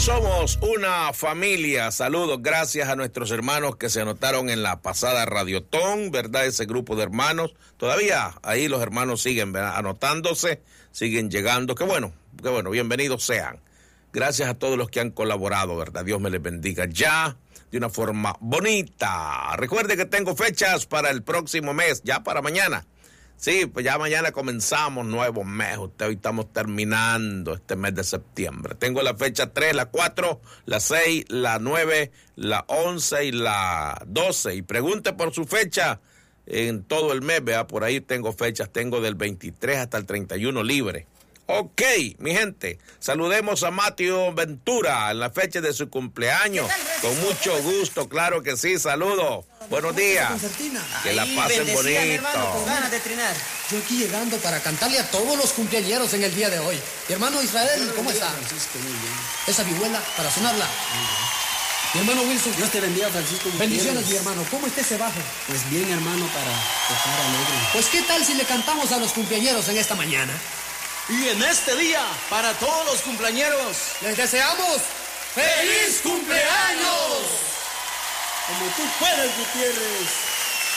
Somos una familia. Saludos, gracias a nuestros hermanos que se anotaron en la pasada Radiotón, ¿verdad? Ese grupo de hermanos. Todavía ahí los hermanos siguen, ¿verdad?, anotándose, siguen llegando. Qué bueno, bienvenidos sean. Gracias a todos los que han colaborado, ¿verdad? Dios me les bendiga ya de una forma bonita. Recuerde que tengo fechas para el próximo mes, ya para mañana. Sí, pues ya mañana comenzamos nuevo mes. Hoy estamos terminando este mes de septiembre. Tengo la fecha 3, la 4, la 6, la 9, la 11 y la 12. Y pregunte por su fecha en todo el mes. Vea, por ahí tengo fechas. Tengo del 23 hasta el 31 libre. Ok, mi gente, saludemos a Mateo Ventura en la fecha de su cumpleaños. Con mucho gusto, claro que sí, saludos. Buenos días. Que la pasen bonito. Hermano, con ganas de trinar. Yo aquí llegando para cantarle a todos los cumpleañeros en el día de hoy. Mi hermano Israel, ¿cómo está? Francisco, muy bien. Esa vihuela para sonarla. Mi hermano Wilson. Dios te bendiga, Francisco. Bendiciones, mi hermano. ¿Cómo está ese bajo? Pues bien, hermano, para tocar alegre. Pues qué tal si le cantamos a los cumpleañeros en esta mañana. Y en este día, para todos los cumpleañeros, les deseamos ¡feliz cumpleaños! Como tú puedes, Gutiérrez.